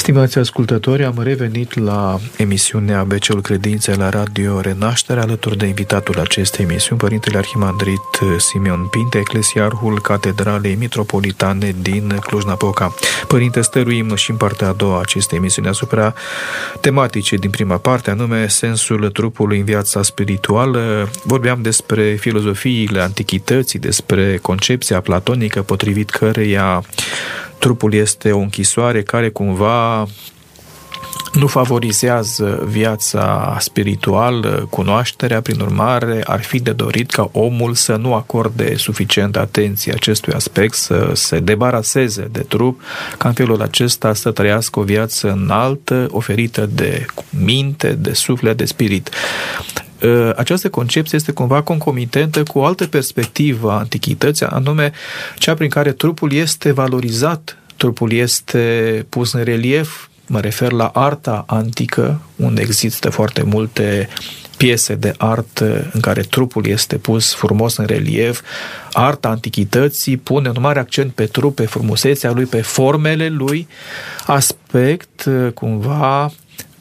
Stimați ascultători, am revenit la emisiunea ABC-ul Credinței la Radio Renaștere, alături de invitatul acestei emisiuni, Părintele Arhimandrit Simeon Pinte, eclesiarhul Catedralei Mitropolitane din Cluj-Napoca. Părinte, stăruim și în partea a doua a acestei emisiuni asupra tematicii din prima parte, anume sensul trupului în viața spirituală. Vorbeam despre filozofiile antichității, despre concepția platonică potrivit căreia trupul este o închisoare care cumva nu favorizează viața spirituală, cunoașterea, prin urmare ar fi de dorit ca omul să nu acorde suficientă atenție acestui aspect, să se debaraseze de trup, ca în felul acesta să trăiască o viață înaltă, oferită de minte, de suflet, de spirit. Această concepție este cumva concomitentă cu o altă perspectivă a antichității, anume cea prin care trupul este valorizat, trupul este pus în relief. Mă refer la arta antică, unde există foarte multe piese de artă în care trupul este pus frumos în relief. Arta antichității pune un mare accent pe trup, pe frumusețea lui, pe formele lui, aspect cumva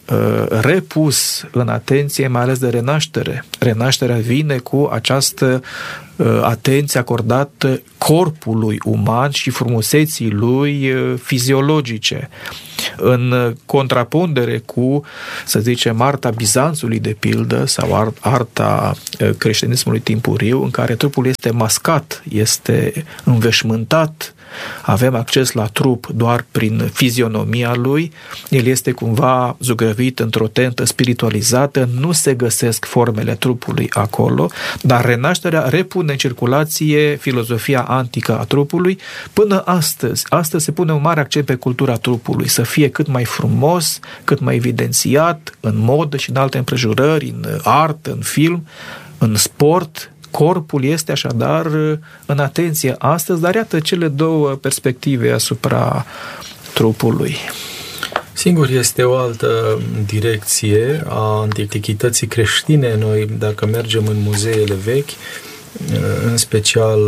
repus în atenție, mai ales de renaștere. Renașterea vine cu această atenție acordată corpului uman și frumuseții lui fiziologice, în contrapondere cu, să zicem, arta Bizanțului de pildă sau arta creștinismului timpuriu, în care trupul este mascat, este înveșmântat. Avem acces la trup doar prin fizionomia lui, el este cumva zugrăvit într-o tentă spiritualizată, nu se găsesc formele trupului acolo, dar renașterea repune în circulație filozofia antică a trupului până astăzi. Astăzi se pune un mare accent pe cultura trupului, să fie cât mai frumos, cât mai evidențiat în modă și în alte împrejurări, în artă, în film, în sport. Corpul este așadar în atenție astăzi, dar iată cele două perspective asupra trupului. Singur, este o altă direcție a antichității creștine. Noi, dacă mergem în muzeele vechi, în special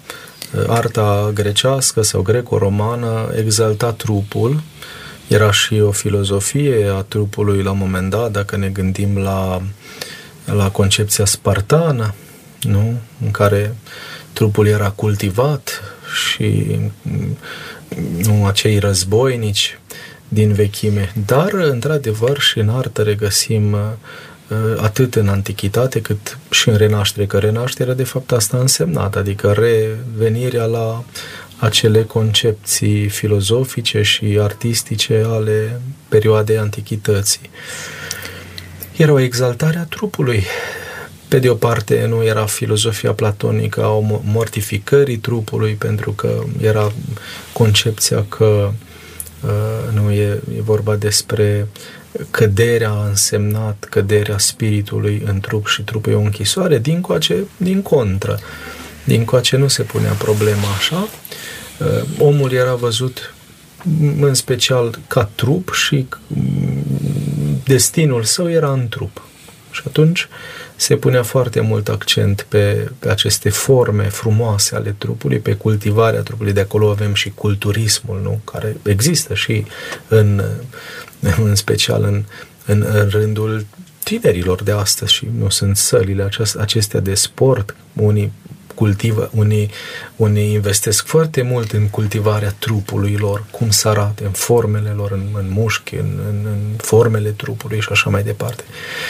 arta grecească sau greco-romană, exalta trupul. Era și o filozofie a trupului la un moment dat, dacă ne gândim la concepția spartană, nu? În care trupul era cultivat și nu acei războinici din vechime. Dar, într-adevăr, și în artă regăsim atât în antichitate cât și în renaștere, că renașterea de fapt asta a însemnat, adică revenirea la acele concepții filozofice și artistice ale perioadei antichității. Era o exaltare a trupului. Pe de o parte, nu era filozofia platonică a mortificării trupului, pentru că era concepția că nu e vorba despre căderea, a însemnat căderea spiritului în trup și trupul e o închisoare. Din contră. Din coace nu se punea problema așa. Omul era văzut în special ca trup și destinul său era în trup. Și atunci se punea foarte mult accent pe aceste forme frumoase ale trupului, pe cultivarea trupului. De acolo avem și culturismul, nu? Care există și în special în rândul tinerilor de astăzi și nu sunt sălile acestea de sport. Unii cultivă, unii investesc foarte mult în cultivarea trupului lor, cum să arate, în formele lor, în mușchi, în formele trupului și așa mai departe.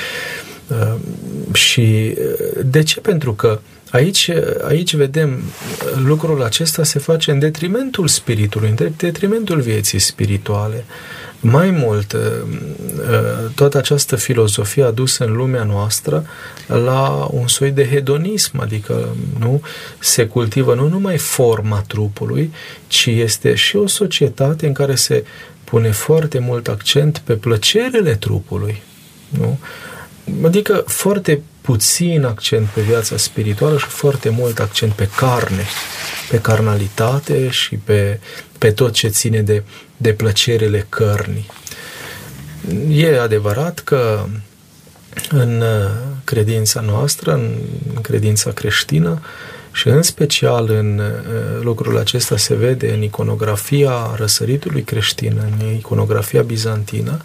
Și de ce? Pentru că aici vedem lucrul acesta se face în detrimentul spiritului, în detrimentul vieții spirituale. Mai mult, toată această filozofie adusă în lumea noastră la un soi de hedonism, adică nu se cultivă nu numai forma trupului, ci este și o societate în care se pune foarte mult accent pe plăcerile trupului, nu? Adică foarte puțin accent pe viața spirituală și foarte mult accent pe carne, pe carnalitate și pe tot ce ține de plăcerile cărnii. E adevărat că în credința noastră, în credința creștină, Și în special în lucrul acesta se vede în iconografia răsăritului creștin, în iconografia bizantină,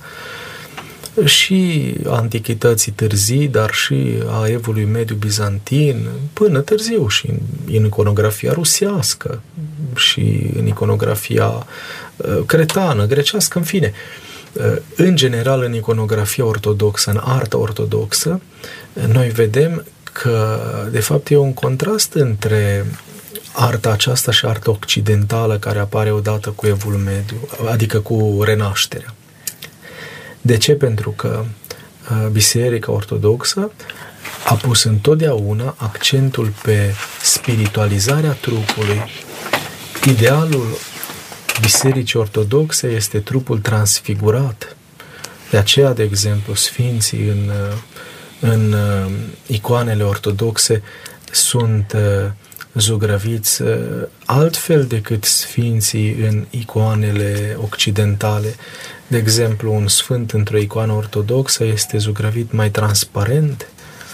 și a antichității târzii, dar și a evului mediu bizantin, până târziu și în iconografia rusească și în iconografia cretană, grecească, în fine. În general, în iconografia ortodoxă, în arta ortodoxă, noi vedem că, de fapt, e un contrast între arta aceasta și arta occidentală care apare odată cu evul mediu, adică cu renașterea. De ce? Pentru că Biserica Ortodoxă a pus întotdeauna accentul pe spiritualizarea trupului. Idealul Bisericii Ortodoxe este trupul transfigurat. De aceea, de exemplu, sfinții în icoanele ortodoxe sunt zugrăviți altfel decât sfinții în icoanele occidentale. De exemplu, un sfânt într-o icoană ortodoxă este zugrăvit mai transparent.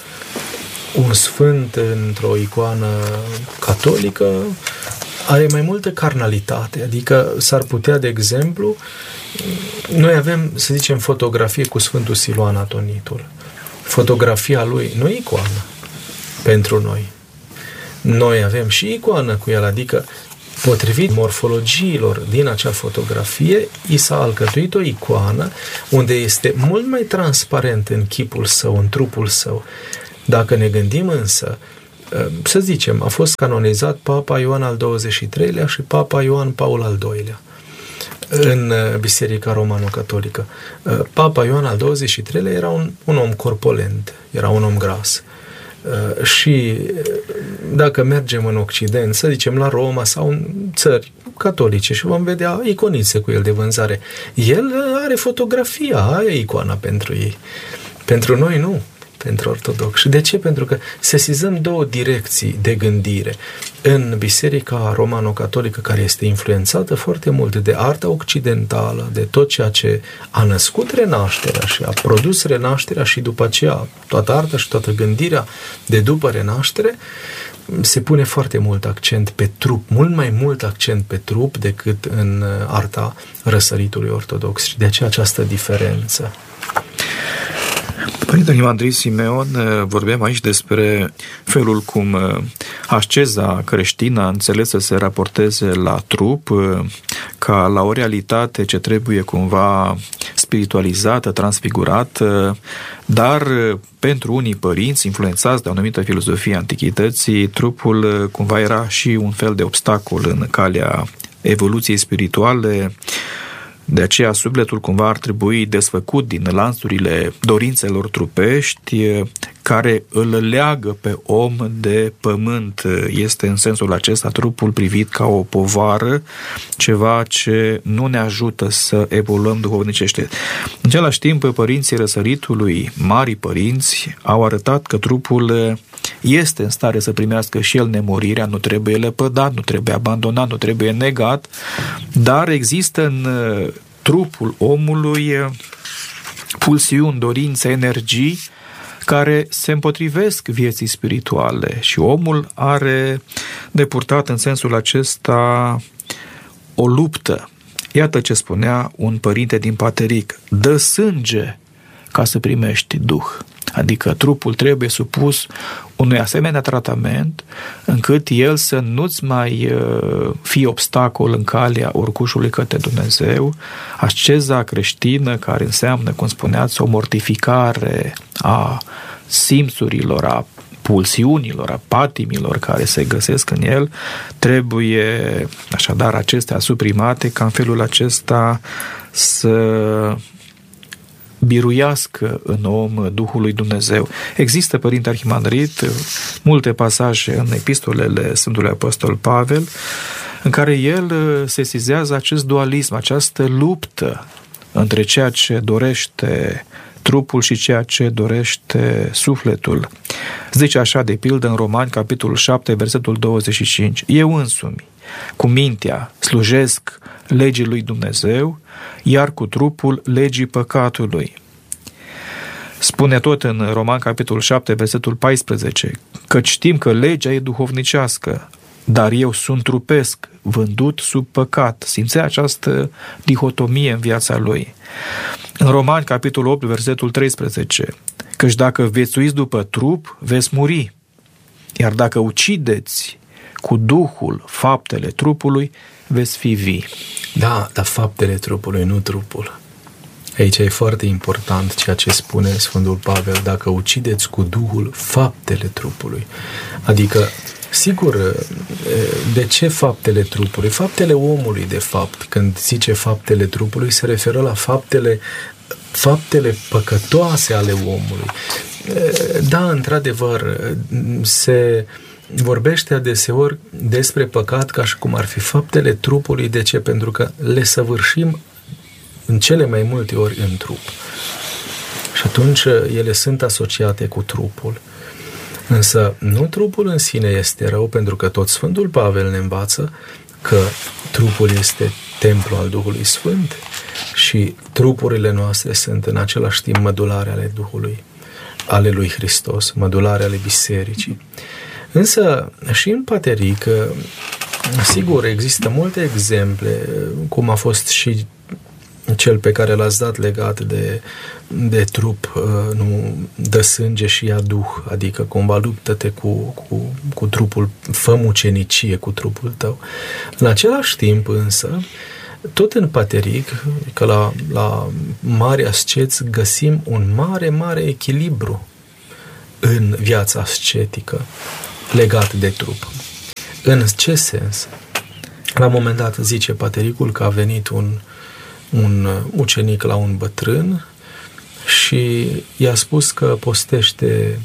Un sfânt într-o icoană catolică are mai multă carnalitate, adică s-ar putea, de exemplu, noi avem, să zicem, fotografie cu Sfântul Siluan Atonitul. Fotografia lui nu e icoană pentru noi. Noi avem și icoană cu el, adică potrivit morfologiilor din acea fotografie, i s-a alcătuit o icoană unde este mult mai transparent în chipul său, în trupul său. Dacă ne gândim însă, să zicem, a fost canonizat Papa Ioan al XXIII-lea și Papa Ioan Paul al II-lea în Biserica Romano-Catolică. Papa Ioan al XXIII-lea era un om corpulent, era un om gras. Și dacă mergem în Occident, să zicem la Roma sau în țări catolice și vom vedea iconițe cu el de vânzare, el are fotografia, aia e icoana pentru ei. Pentru noi nu, pentru ortodoxi. De ce? Pentru că sesizăm două direcții de gândire. În Biserica Romano-Catolică, care este influențată foarte mult de arta occidentală, de tot ceea ce a născut renașterea și a produs renașterea și după aceea toată arta și toată gândirea de după renaștere, se pune foarte mult accent pe trup, mult mai mult accent pe trup decât în arta răsăritului ortodox. Și de aceea această diferență. Părinte Arhimandrit Simeon, vorbeam aici despre felul cum asceza creștină a înțeles să se raporteze la trup ca la o realitate ce trebuie cumva spiritualizată, transfigurată, dar pentru unii părinți, influențați de o anumită filozofie antichității, trupul cumva era și un fel de obstacol în calea evoluției spirituale. De aceea sufletul cumva ar trebui desfăcut din lanțurile dorințelor trupești care îl leagă pe om de pământ. Este în sensul acesta trupul privit ca o povară, ceva ce nu ne ajută să evoluăm duhovnicește. În același timp, părinții răsăritului, marii părinți, au arătat că trupul este în stare să primească și el nemurirea, nu trebuie lepădat, nu trebuie abandonat, nu trebuie negat, dar există în trupul omului pulsiuni, dorințe, energii care se împotrivesc vieții spirituale și omul are de purtat în sensul acesta o luptă. Iată ce spunea un părinte din Pateric: dă sânge ca să primești duh. Adică trupul trebuie supus unui asemenea tratament încât el să nu-ți mai fie obstacol în calea urcușului către Dumnezeu. Asceza creștină, care înseamnă, cum spuneați, o mortificare a simțurilor, a pulsiunilor, a patimilor care se găsesc în el, trebuie așadar acestea suprimate ca în felul acesta să biruiască în om Duhul lui Dumnezeu. Există, Părinte Arhimandrit, multe pasaje în epistolele Sfântului Apostol Pavel în care el sesizează acest dualism, această luptă între ceea ce dorește trupul și ceea ce dorește sufletul. Zice așa, de pildă, în Romani, capitolul 7, versetul 25: eu însumi, cu mintea, slujesc legii lui Dumnezeu, iar cu trupul legii păcatului. Spune tot în Roman, capitolul 7, versetul 14: Căci știm că legea e duhovnicească, dar eu sunt trupesc, vândut sub păcat. Simțea această dihotomie în viața lui. În Romani, capitolul 8, versetul 13, căci dacă viețuiți după trup, veți muri, iar dacă ucideți cu Duhul faptele trupului, veți fi vii. Da, dar faptele trupului, nu trupul. Aici e foarte important ceea ce spune Sfântul Pavel, dacă ucideți cu Duhul faptele trupului. Adică, sigur, de ce faptele trupului? Faptele omului, de fapt. Când zice faptele trupului, se referă la faptele păcătoase ale omului. Da, într-adevăr, se vorbește adeseori despre păcat ca și cum ar fi faptele trupului. De ce? Pentru că le săvârșim în cele mai multe ori în trup. Și atunci ele sunt asociate cu trupul. Însă nu trupul în sine este rău, pentru că tot Sfântul Pavel ne învață că trupul este templu al Duhului Sfânt și trupurile noastre sunt în același timp mădulare ale Duhului, ale lui Hristos, mădulare ale bisericii. Însă și în Pateric, sigur, există multe exemple, cum a fost și cel pe care l-ați dat legat de trup, nu dă sânge și ia duh, adică cumva luptă-te cu trupul, fă mucenicie cu trupul tău. În același timp însă, tot în Pateric, că la mari asceți găsim un mare echilibru în viața ascetică legat de trup. În ce sens? La un moment dat zice Patericul că a venit un ucenic la un bătrân și i-a spus că postește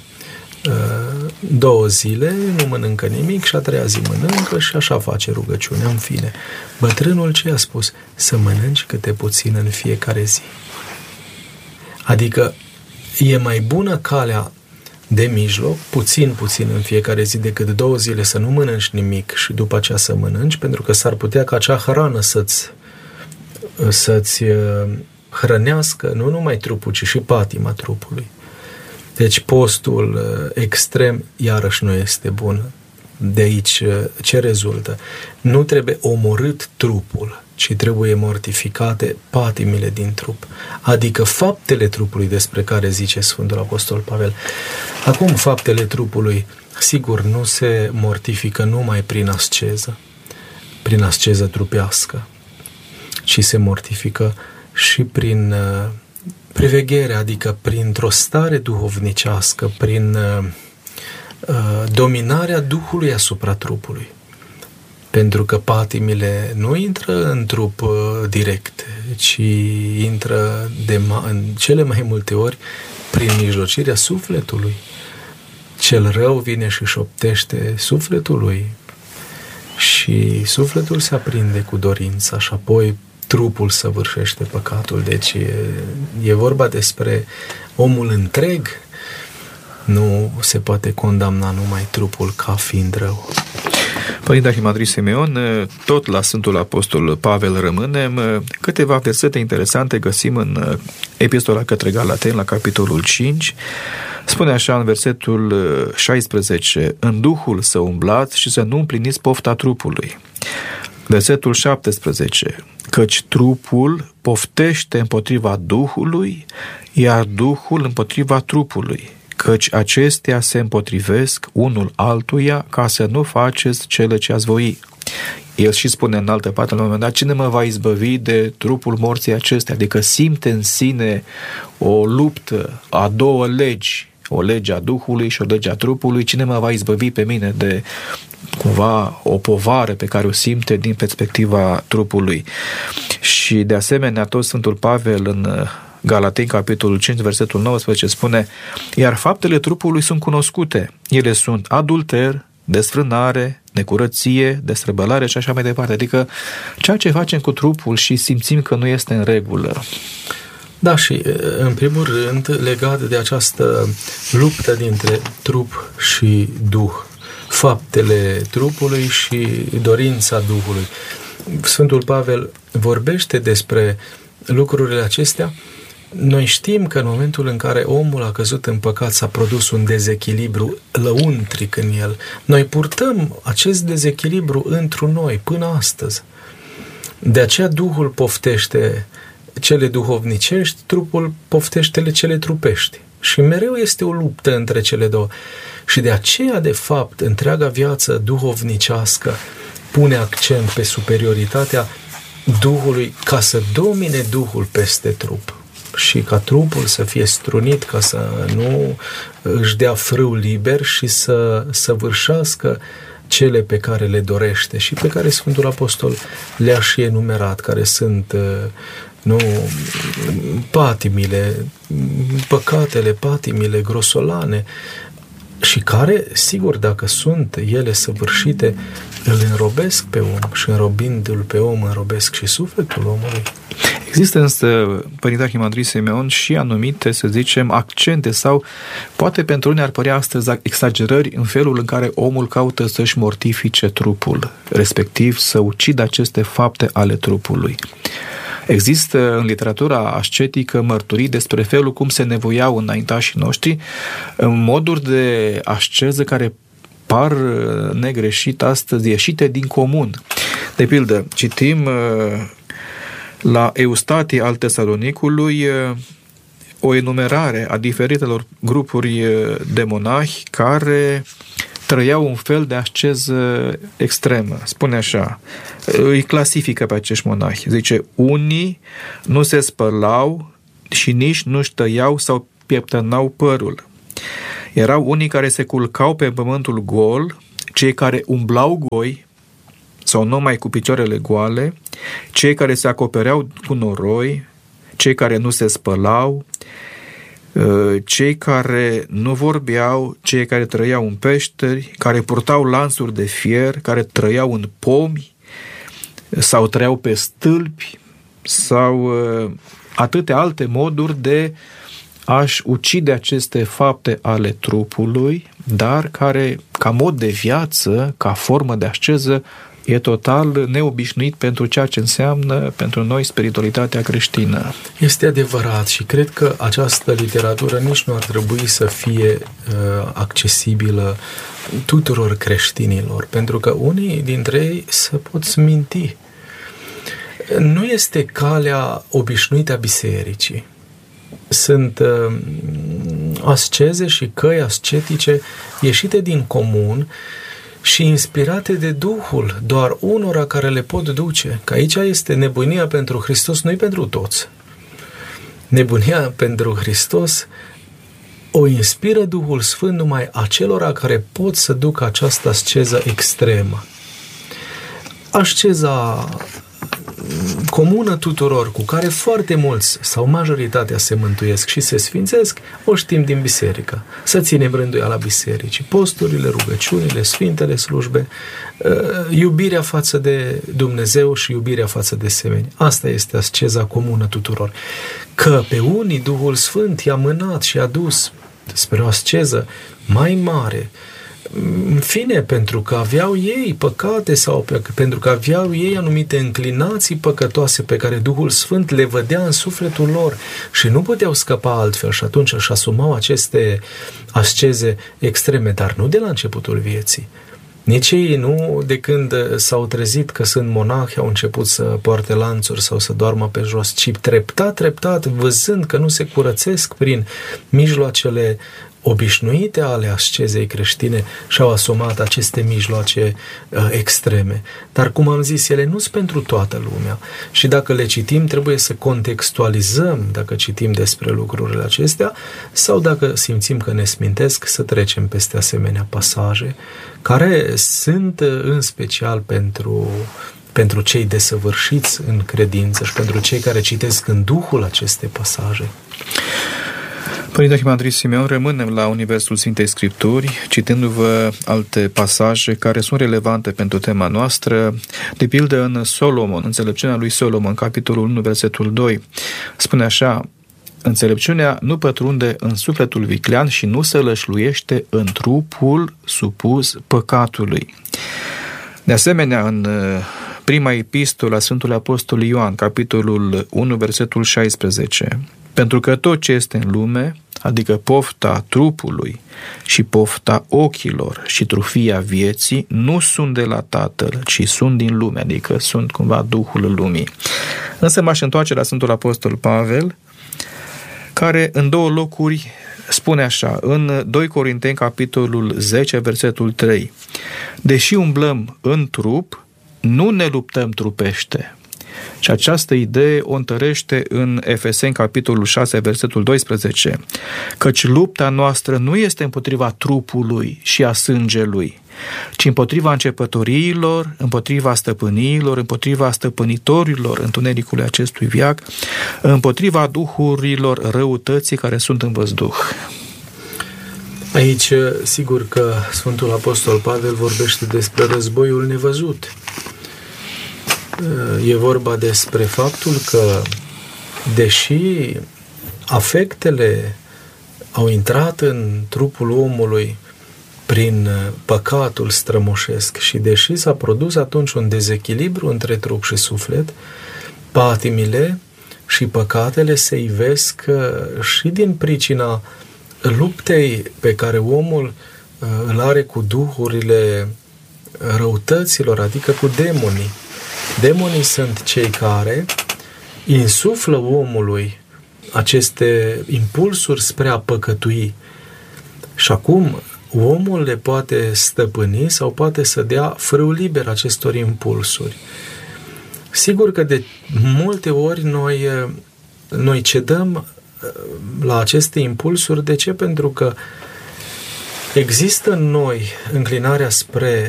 2 zile, nu mănâncă nimic și a 3-a zi mănâncă și așa face rugăciunea. În fine, bătrânul ce i-a spus? Să mănânci câte puțin în fiecare zi. Adică e mai bună calea de mijloc, puțin în fiecare zi, decât 2 zile să nu mănânci nimic și după aceea să mănânci, pentru că s-ar putea ca acea hrană să-ți hrănească nu numai trupul, ci și patima trupului. Deci postul extrem iarăși nu este bun. De aici ce rezultă? Nu trebuie omorât trupul, ci trebuie mortificate patimile din trup. Adică faptele trupului despre care zice Sfântul Apostol Pavel. Acum, faptele trupului, sigur, nu se mortifică numai prin asceză trupească, ci se mortifică și prin priveghere, adică printr-o stare duhovnicească, prin dominarea Duhului asupra trupului. Pentru că patimile nu intră în trup direct, ci intră în cele mai multe ori prin mijlocirea sufletului. Cel rău vine și șoptește sufletului și sufletul se aprinde cu dorința și apoi trupul săvârșește păcatul. Deci e vorba despre omul întreg. Nu se poate condamna numai trupul ca fiind rău. Părinte Arhimandrit Simeon, tot la Sfântul Apostol Pavel rămânem. Câteva versete interesante găsim în Epistola către Galateni, la capitolul 5. Spune așa în versetul 16: în Duhul să umblați și să nu împliniți pofta trupului. Versetul 17: căci trupul poftește împotriva Duhului, iar Duhul împotriva trupului, căci acestea se împotrivesc unul altuia ca să nu faceți cele ce ați voi. El și spune în altă parte, la un moment dat, cine mă va izbăvi de trupul morții acestea? Adică simte în sine o luptă a 2 legi, o lege a Duhului și o lege a trupului. Cine mă va izbăvi pe mine de cumva o povară pe care o simte din perspectiva trupului? Și de asemenea, tot Sfântul Pavel în Galateni, capitolul 5, versetul 19 spune: iar faptele trupului sunt cunoscute. Ele sunt adulter, desfrânare, necurăție, destrăbălare și așa mai departe. Adică ceea ce facem cu trupul și simțim că nu este în regulă. Da, și în primul rând, legat de această luptă dintre trup și Duh, faptele trupului și dorința Duhului. Sfântul Pavel vorbește despre lucrurile acestea Noi știm că în momentul în care omul a căzut în păcat s-a produs un dezechilibru lăuntric în el. Noi purtăm acest dezechilibru întru noi până astăzi. De aceea Duhul poftește cele duhovnicești, trupul poftește cele trupești. Și mereu este o luptă între cele două. Și de aceea, de fapt, întreaga viață duhovnicească pune accent pe superioritatea Duhului ca să domine Duhul peste trup și ca trupul să fie strunit, ca să nu își dea frâu liber și să săvârșească cele pe care le dorește și pe care Sfântul Apostol le-a și enumerat, care sunt patimile, păcatele, patimile grosolane, și care, sigur, dacă sunt ele săvârșite, îl înrobesc pe om și înrobindu-l pe om, înrobesc și sufletul omului. Există însă, Părinte Arhimandrit Simeon, și anumite, să zicem, accente sau poate pentru unii ar părea astăzi exagerări în felul în care omul caută să-și mortifice trupul, respectiv să ucidă aceste fapte ale trupului. Există în literatura ascetică mărturii despre felul cum se nevoiau înaintașii noștri în moduri de asceză care par negreșit astăzi, ieșite din comun. De pildă, citim la Eustatie al Tesalonicului o enumerare a diferitelor grupuri de monahi care trăiau un fel de asceză extremă. Spune așa, îi clasifică pe acești monahi. Zice, unii nu se spălau și nici nu-și tăiau sau pieptănau părul. Erau unii care se culcau pe pământul gol, cei care umblau goi sau numai cu picioarele goale, cei care se acopereau cu noroi, cei care nu se spălau, cei care nu vorbeau, cei care trăiau în peșteri, care purtau lansuri de fier, care trăiau în pomi sau trăiau pe stâlpi sau atâtea alte moduri de a-și ucide aceste fapte ale trupului, dar care, ca mod de viață, ca formă de asceză, e total neobișnuit pentru ceea ce înseamnă pentru noi spiritualitatea creștină. Este adevărat și cred că această literatură nici nu ar trebui să fie accesibilă tuturor creștinilor, pentru că unii dintre ei se pot sminti. Nu este calea obișnuită a bisericii. Sunt asceze și căi ascetice ieșite din comun și inspirate de Duhul, doar unora care le pot duce. Că aici este nebunia pentru Hristos, nu-i pentru toți. Nebunia pentru Hristos o inspiră Duhul Sfânt numai acelora care pot să ducă această asceză extremă. Asceza comună tuturor, cu care foarte mulți sau majoritatea se mântuiesc și se sfințesc, o știm din biserică. Să ținem rânduiala bisericii, posturile, rugăciunile, sfintele slujbe, iubirea față de Dumnezeu și iubirea față de semeni. Asta este asceza comună tuturor. Că pe unii Duhul Sfânt i-a mânat și a dus spre o asceză mai mare, în fine, pentru că aveau ei păcate sau pentru că aveau ei anumite înclinații păcătoase pe care Duhul Sfânt le vedea în sufletul lor și nu puteau scăpa altfel și atunci își asumau aceste asceze extreme, dar nu de la începutul vieții. Nici ei nu, de când s-au trezit că sunt monahi, au început să poarte lanțuri sau să doarmă pe jos, ci treptat, văzând că nu se curățesc prin mijloacele obișnuite ale ascezei creștine, și-au asumat aceste mijloace extreme. Dar, cum am zis, ele nu sunt pentru toată lumea și dacă le citim, trebuie să contextualizăm dacă citim despre lucrurile acestea sau dacă simțim că ne smintesc, să trecem peste asemenea pasaje care sunt în special pentru cei desăvârșiți în credință și pentru cei care citesc în Duhul aceste pasaje. Părinte Arhimandrit Simeon, rămânem la Universul Sfintei Scripturi, citându-vă alte pasaje care sunt relevante pentru tema noastră. De pildă, în Solomon, înțelepciunea lui Solomon, capitolul 1, versetul 2, spune așa: înțelepciunea nu pătrunde în sufletul viclean și nu se lășluiește în trupul supus păcatului. De asemenea, în prima epistolă a Sfântului Apostol Ioan, capitolul 1, versetul 16, pentru că tot ce este în lume, adică pofta trupului și pofta ochilor și trufia vieții, nu sunt de la Tatăl, ci sunt din lume, adică sunt cumva duhul lumii. Însă m-aș întoarce la Sfântul Apostol Pavel, care în 2 locuri spune așa, în 2 Corinteni, capitolul 10, versetul 3: deși umblăm în trup, nu ne luptăm trupește. Și această idee o întărește în Efeseni, capitolul 6, versetul 12, căci lupta noastră nu este împotriva trupului și a sângelui, ci împotriva începătoriilor, împotriva stăpâniilor, împotriva stăpânitorilor întunericului acestui veac, împotriva duhurilor răutății care sunt în văzduh. Aici, sigur că Sfântul Apostol Pavel vorbește despre războiul nevăzut. E vorba despre faptul că, deși afectele au intrat în trupul omului prin păcatul strămoșesc și deși s-a produs atunci un dezechilibru între trup și suflet, patimile și păcatele se ivesc și din pricina luptei pe care omul îl are cu duhurile răutăților, adică cu demonii. Demonii sunt cei care insuflă omului aceste impulsuri spre a păcătui. Și acum omul le poate stăpâni sau poate să dea frâu liber acestor impulsuri. Sigur că de multe ori noi cedăm la aceste impulsuri. De ce? Pentru că există în noi înclinarea spre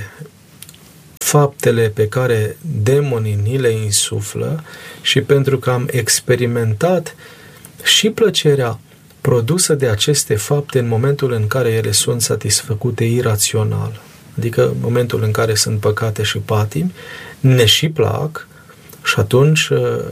faptele pe care demonii ni le insuflă și pentru că am experimentat și plăcerea produsă de aceste fapte în momentul în care ele sunt satisfăcute irațional, adică în momentul în care sunt păcate și patimi, ne și plac și atunci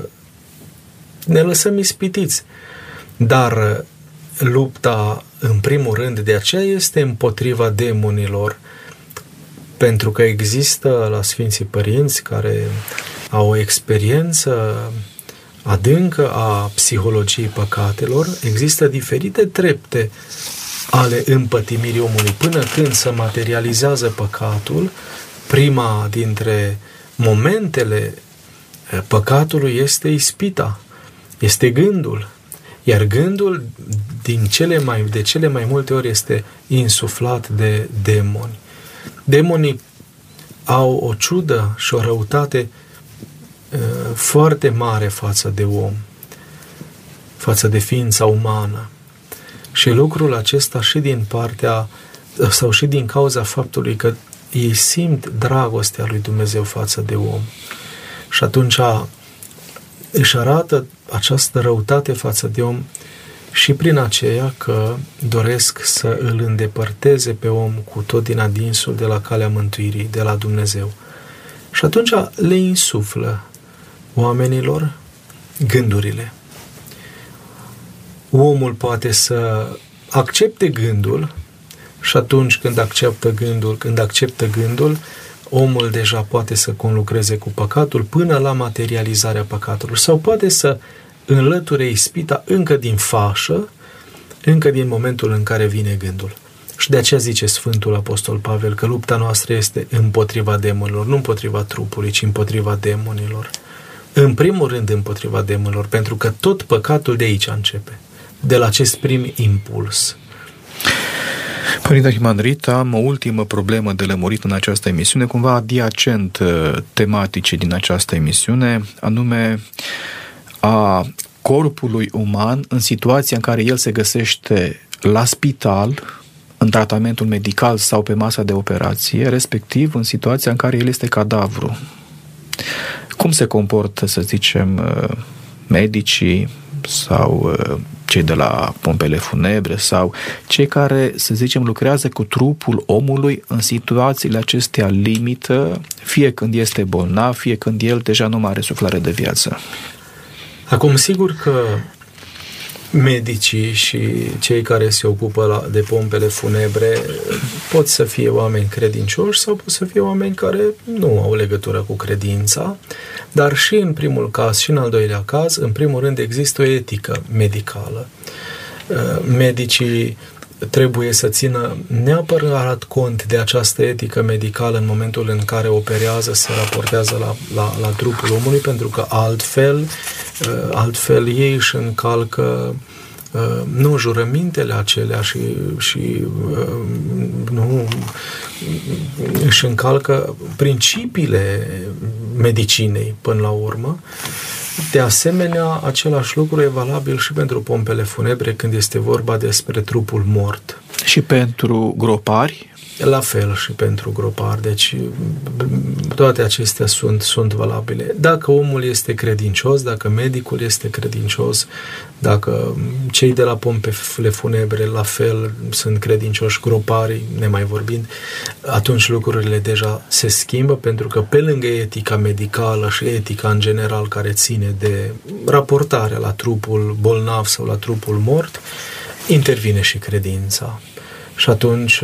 ne lăsăm ispitiți. Dar lupta, în primul rând, de aceea este împotriva demonilor, pentru că există la Sfinții Părinți care au o experiență adâncă a psihologiei păcatelor, există diferite trepte ale împătimirii omului până când se materializează păcatul. Prima dintre momentele păcatului este ispita, este gândul, iar gândul de cele mai multe ori este insuflat de demoni. Demonii au o ciudă și o răutate foarte mare față de om, față de ființa umană. Și lucrul acesta și din partea sau și din cauza faptului că ei simt dragostea lui Dumnezeu față de om. Și atunci își arată această răutate față de om și prin aceea că doresc să îl îndepărteze pe om cu tot din adinsul de la calea mântuirii, de la Dumnezeu. Și atunci le insuflă oamenilor gândurile. Omul poate să accepte gândul și atunci când acceptă gândul, omul deja poate să conlucreze cu păcatul până la materializarea păcatului. Sau poate să înlăture ispita încă din fașă, încă din momentul în care vine gândul. Și de aceea zice Sfântul Apostol Pavel că lupta noastră este împotriva demonilor, nu împotriva trupului, ci împotriva demonilor. În primul rând împotriva demonilor, pentru că tot păcatul de aici începe, de la acest prim impuls. Părinte Arhimandrit, am o ultimă problemă de lămurit în această emisiune, cumva adiacent tematicii din această emisiune, anume a corpului uman în situația în care el se găsește la spital, în tratamentul medical sau pe masa de operație, respectiv în situația în care el este cadavru. Cum se comportă, să zicem, medicii sau cei de la pompele funebre sau cei care, să zicem, lucrează cu trupul omului în situațiile acestea limită, fie când este bolnav, fie când el deja nu mai are suflare de viață? Acum, sigur că medicii și cei care se ocupă de pompele funebre pot să fie oameni credincioși sau pot să fie oameni care nu au legătură cu credința, Dar și în primul caz și în al doilea caz, în primul rând există o etică medicală. Medicii trebuie să țină neapărat cont de această etică medicală în momentul în care operează, se raportează la trupul omului, pentru că altfel ei își încalcă nu jurămintele acelea și nu își încalcă principiile medicinei până la urmă. De asemenea, același lucru e valabil și pentru pompele funebre când este vorba despre trupul mort. Și pentru gropari? La fel și pentru gropari. Deci toate acestea sunt valabile. Dacă omul este credincios, dacă medicul este credincios, dacă cei de la pompele funebre la fel sunt credincioși, groparii, nemai vorbind, atunci lucrurile deja se schimbă, pentru că pe lângă etica medicală și etica în general care ține de raportarea la trupul bolnav sau la trupul mort, intervine și credința. Și atunci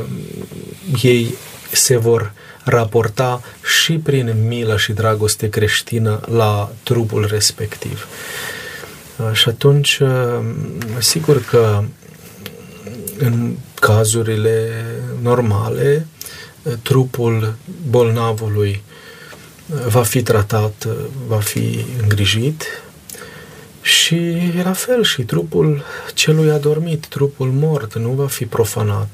ei se vor raporta și prin milă și dragoste creștină la trupul respectiv. Și atunci, sigur că în cazurile normale, trupul bolnavului va fi tratat, va fi îngrijit, și la fel și trupul celui adormit, trupul mort, nu va fi profanat,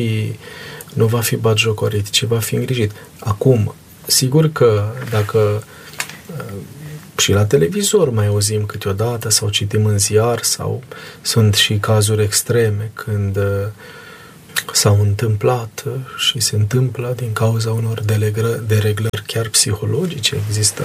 nu va fi batjocorit, ci va fi îngrijit. Acum, sigur că dacă și la televizor mai auzim câteodată sau citim în ziar sau sunt și cazuri extreme când s-au întâmplat și se întâmplă din cauza unor dereglări chiar psihologice. Există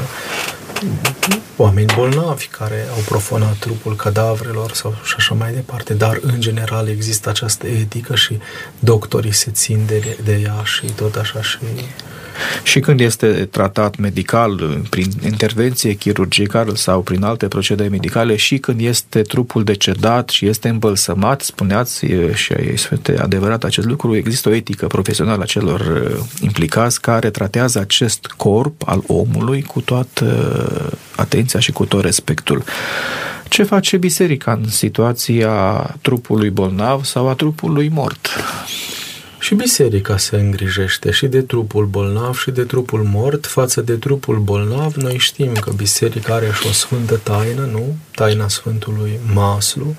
oameni bolnavi care au profanat trupul cadavrelor sau și așa mai departe, dar în general există această etică și doctorii se țin de ea și tot așa. Și când este tratat medical, prin intervenție chirurgicală sau prin alte procedee medicale, și când este trupul decedat și este îmbălsămat, spuneați și este adevărat acest lucru, există o etică profesională a celor implicați care tratează acest corp al omului cu toată atenția și cu tot respectul. Ce face biserica în situația trupului bolnav sau a trupului mort? Și biserica se îngrijește și de trupul bolnav și de trupul mort. Față de trupul bolnav, noi știm că biserica are și o sfântă taină, nu? Taina Sfântului Maslu.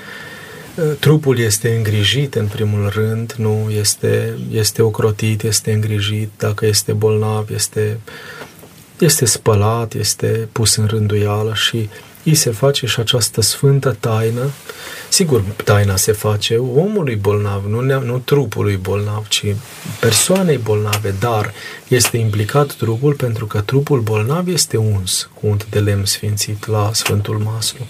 Trupul este îngrijit în primul rând, nu? Este ocrotit, este îngrijit. Dacă este bolnav, este spălat, este pus în rânduială și îi se face și această sfântă taină. Sigur, taina se face omului bolnav, nu trupului bolnav, ci persoanei bolnave, dar este implicat trupul pentru că trupul bolnav este uns cu unt de lemn sfințit la Sfântul Maslu.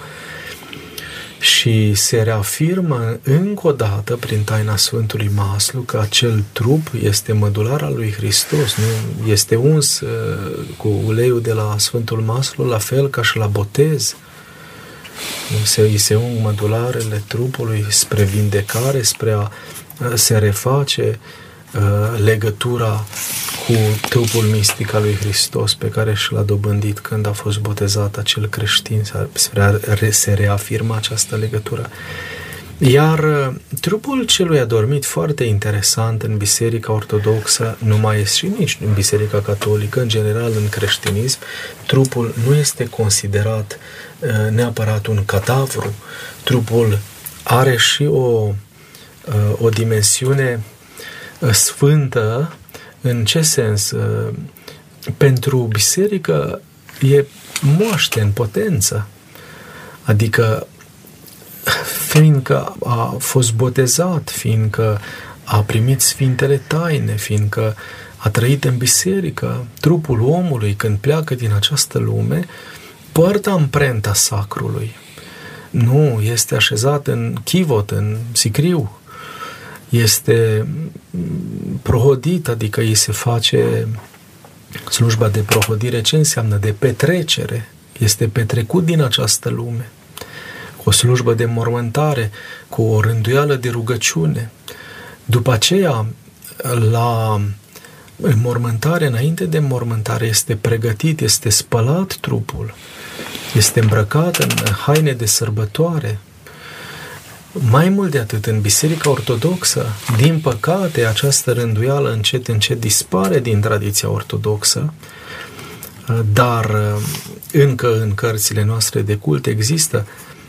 Și se reafirmă încă o dată prin taina Sfântului Maslu că acel trup este mădular al lui Hristos, nu? Este uns cu uleiul de la Sfântul Maslu, la fel ca și la botez. Îi se ung mădularele trupului spre vindecare, spre a se reface legătura cu trupul mistic al lui Hristos pe care și l-a dobândit când a fost botezat acel creștin, spre a se reafirma această legătură. Iar trupul celui adormit, foarte interesant, în Biserica Ortodoxă, nu mai este și nici în Biserica Catolică, în general în creștinism, trupul nu este considerat neapărat un cadavru. Trupul are și o dimensiune sfântă. În ce sens? Pentru biserică e moaște în potență. Adică fiindcă a fost botezat, fiindcă a primit sfintele taine, fiindcă a trăit în biserică, trupul omului când pleacă din această lume poartă amprenta sacrului. Nu, este așezat în chivot, în sicriu. Este prohodit, adică îi se face slujba de prohodire. Ce înseamnă? De petrecere. Este petrecut din această lume. Cu o slujbă de mormântare, cu o rânduială de rugăciune. După aceea, la înmormântare, înainte de înmormântare, este pregătit, este spălat trupul, este îmbrăcat în haine de sărbătoare. Mai mult de atât, în Biserica Ortodoxă, din păcate, această rânduială încet dispare din tradiția ortodoxă, dar încă în cărțile noastre de cult există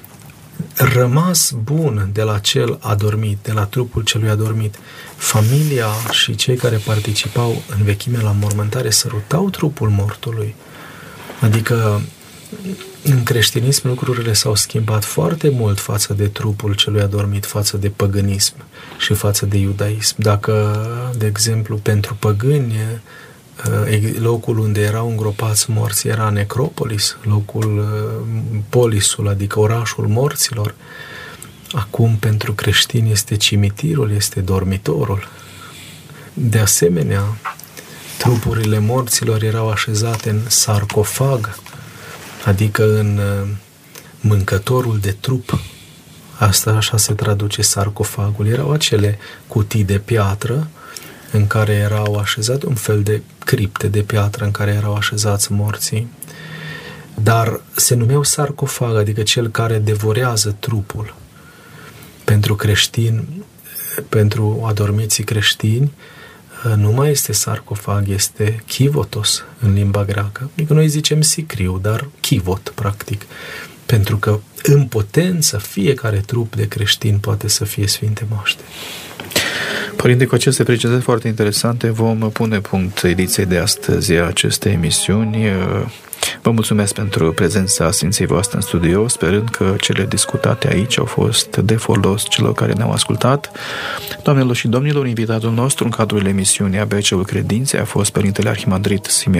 rămas bun de la cel adormit, de la trupul celui adormit. Familia și cei care participau în vechime la mormântare sărutau trupul mortului. Adică în creștinism lucrurile s-au schimbat foarte mult față de trupul celui adormit, față de păgânism și față de iudaism. Dacă, de exemplu, pentru păgâni, locul unde erau îngropați morți era necropolis, locul, polisul, adică orașul morților, acum pentru creștini este cimitirul, este dormitorul. De asemenea, trupurile morților erau așezate în sarcofag, adică în mâncătorul de trup. Asta așa se traduce sarcofagul. Erau acele cutii de piatră în care erau așezate, un fel de cripte de piatră în care erau așezați morții. Dar se numeau sarcofag, adică cel care devorează trupul. Pentru creștini, pentru adormiții creștini, nu mai este sarcofag, este chivotos în limba greacă. Adică noi zicem sicriu, dar chivot, practic. Pentru că în potență fiecare trup de creștin poate să fie Sfinte Moaște. Părinte, cu aceste precizări foarte interesante vom pune punct ediției de astăzi a acestei emisiuni. Vă mulțumesc pentru prezența Sfinței voastre în studio, sperând că cele discutate aici au fost de folos celor care ne-au ascultat. Doamnelor și domnilor, invitatul nostru în cadrul emisiunii ABC-ul Credinței a fost Părintele Arhimandrit Simeon